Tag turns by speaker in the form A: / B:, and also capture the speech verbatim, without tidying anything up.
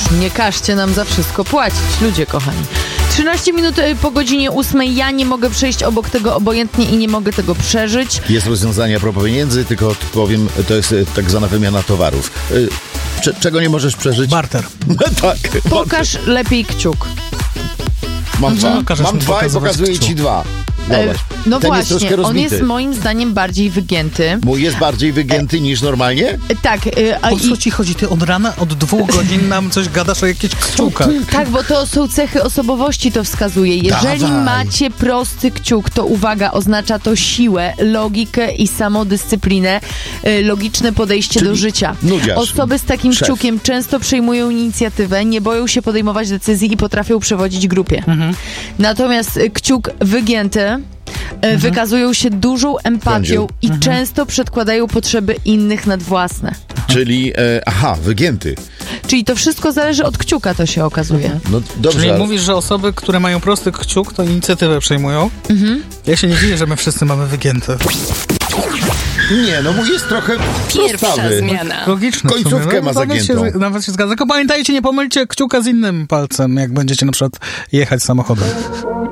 A: Nie każcie nam za wszystko płacić, ludzie kochani. trzynaście minut po godzinie ósmej. Ja nie mogę przejść obok tego obojętnie i nie mogę tego przeżyć.
B: Jest rozwiązanie a propos pieniędzy, tylko powiem, to jest tak zwana wymiana towarów. Cze- czego nie możesz przeżyć?
C: Barter.
B: Tak.
A: Pokaż
B: barter.
A: lepiej kciuk.
B: Mam dwa,
C: Pokażesz
B: mam
C: mi
B: dwa i
C: pokazywać
B: pokazuję
C: kciuk.
B: ci dwa. Zobacz.
A: No
B: Ten jest
A: właśnie,
B: troszkę
A: on
B: rozbity.
A: jest moim zdaniem bardziej wygięty.
B: Mój jest bardziej wygięty niż normalnie?
A: Tak, y, a
C: O co
A: i,
C: ci chodzi? Ty od rana, od dwóch godzin nam coś gadasz o jakichś kciukach.
A: tak, bo to są cechy osobowości, to wskazuje. Jeżeli
B: Dawaj.
A: macie prosty kciuk, to uwaga, oznacza to siłę, logikę i samodyscyplinę, y, logiczne podejście
B: Czyli
A: do życia.
B: nudziarz.
A: Osoby z takim
B: Szef.
A: kciukiem często przejmują inicjatywę, nie boją się podejmować decyzji i potrafią przewodzić grupie.
B: Mhm.
A: Natomiast y, kciuk wygięty mhm. wykazują się dużą empatią
B: Kądziu.
A: i
C: Mhm.
A: często przedkładają potrzeby innych nad własne.
B: Czyli, e, aha, wygięty.
A: Czyli to wszystko zależy od kciuka, to się okazuje.
B: No dobrze.
C: Czyli
B: ale-
C: mówisz, że osoby, które mają prosty kciuk, to inicjatywę przejmują? Mhm. Ja się nie dziwię, że my wszyscy mamy wygięte.
B: Nie, no mój jest trochę
D: Pierwsza
B: prostawy.
D: zmiana.
C: Logiczne. w sumie.
B: Końcówkę ma
C: nawet
B: zagiętą.
C: Się, nawet się zgadza. Tylko pamiętajcie, nie pomylcie kciuka z innym palcem, jak będziecie na przykład jechać samochodem.